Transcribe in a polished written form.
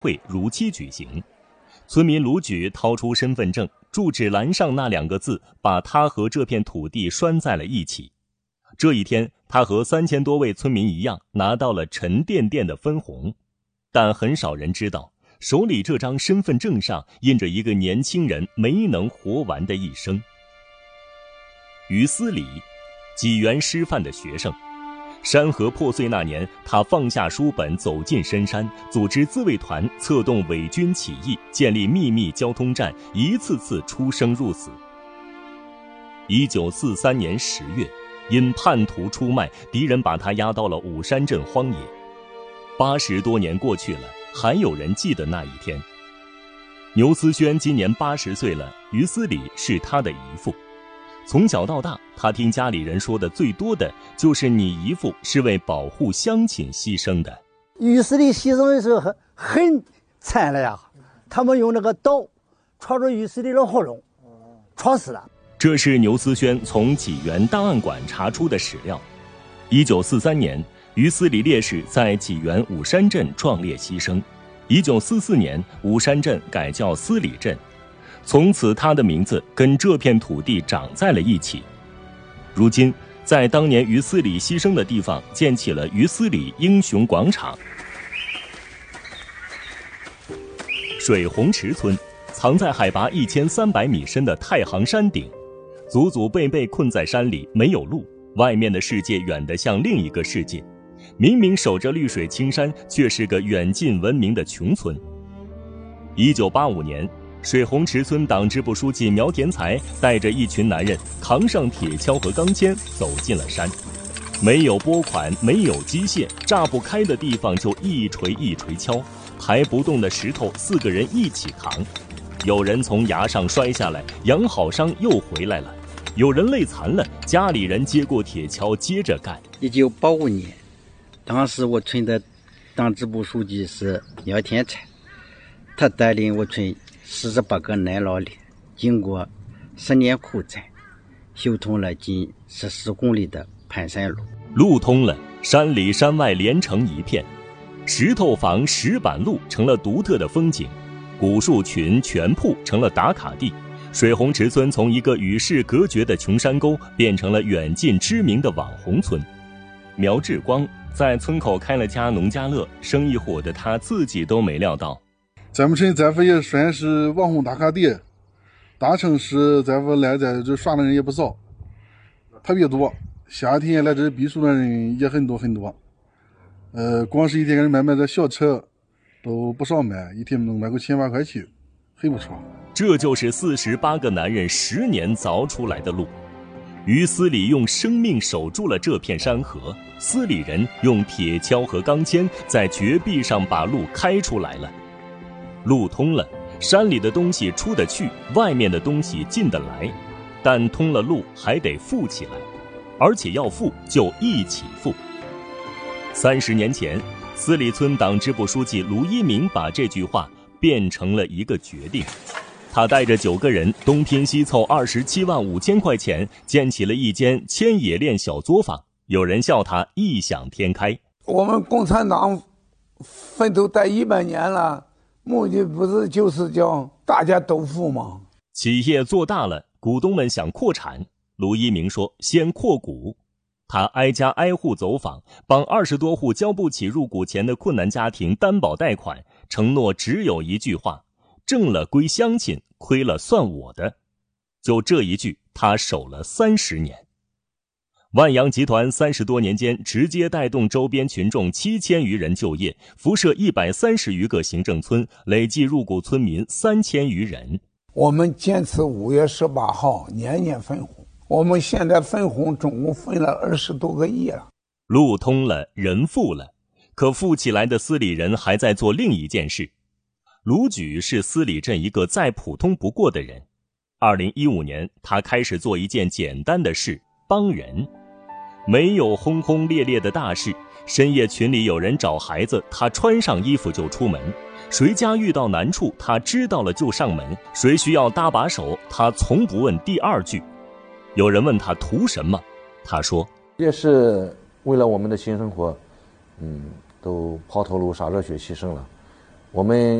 会如期举行。村民卢举掏出身份证，住址栏上那2个字把他和这片土地拴在了一起。这一天，他和3000多位村民一样拿到了沉甸甸的分红，但很少人知道，手里这张身份证上印着一个年轻人没能活完的一生。于思礼，济源师范的学生。山河破碎那年，他放下书本走进深山，组织自卫团，策动伪军起义，建立秘密交通站，一次次出生入死。1943年10月，因叛徒出卖，敌人把他押到了武山镇荒野。80多年过去了，还有人记得那一天。牛思轩今年80岁了，于思礼是他的姨父。从小到大，他听家里人说的最多的就是你姨父是为保护乡亲牺牲的。 于思礼牺牲的时候很惨了呀，他们用那个刀戳着于思礼的喉咙，戳死了。 这是牛思轩从济源档案馆查出的史料。1943年，于思礼烈士在济源武山镇壮烈牺牲。1944年，武山镇改叫思礼镇。从此他的名字跟这片土地长在了一起。如今在当年于思礼牺牲的地方建起了于思礼英雄广场。水红池村藏在海拔1300米深的太行山顶，祖祖辈辈困在山里，没有路，外面的世界远得像另一个世界，明明守着绿水青山，却是个远近闻名的穷村。1985年，水红池村党支部书记苗田才带着一群男人扛上铁锹和钢钎走进了山，没有拨款，没有机械，炸不开的地方就一锤一锤敲，抬不动的石头4个人一起扛。有人从崖上摔下来，养好伤又回来了；有人累残了，家里人接过铁锹接着干。 1985年，当时我村的党支部书记是苗田才，他带领我村48个男老烈，经过10年苦战，修通了近14公里的盘山路。 路通了，山里山外连成一片，石头房、石板路成了独特的风景，古树群、泉瀑成了打卡地。水红池村从一个与世隔绝的穷山沟变成了远近知名的网红村。苗志光在村口开了家农家乐，生意火的他自己都没料到。 咱们村这副也算是网红打卡地，大城市这副来这耍的人也不少，特别多。夏天来这避暑的人也很多很多。光是一天给人买这小车都不少卖，一天能卖个1000把块去，很不错。 这就是48个男人10年凿出来的路。于思礼用生命守住了这片山河，思礼人用铁锹和钢钎在绝壁上把路开出来了。路通了，山里的东西出得去，外面的东西进得来，但通了路还得富起来，而且要富就一起富。30年前，思礼村党支部书记卢一鸣把这句话变成了一个决定。他带着9个人东拼西凑27万5千块钱，建起了一间千冶炼小作坊。有人笑他异想天开。 我们共产党奋斗待100年了，目的不是就是叫大家都富吗？ 企业做大了，股东们想扩产。卢一鸣说先扩股。他挨家挨户走访，帮20多户交不起入股钱的困难家庭担保贷款，承诺只有一句话：挣了归乡亲，亏了算我的。就这一句，他守了30年。万阳集团30多年间，直接带动周边群众7000余人就业，辐射130余个行政村，累计入股村民3000余人。 我们坚持5月18号年年分红，我们现在分红总共分了20多个亿了。 路通了，人富了，可富起来的思礼人还在做另一件事。卢举是思礼镇一个再普通不过的人。2015年，他开始做一件简单的事，帮人。没有轰轰烈烈的大事，深夜群里有人找孩子，他穿上衣服就出门；谁家遇到难处，他知道了就上门；谁需要搭把手，他从不问第二句。有人问他图什么，他说也是为了我们的新生活，都抛头颅洒热血牺牲了。 我们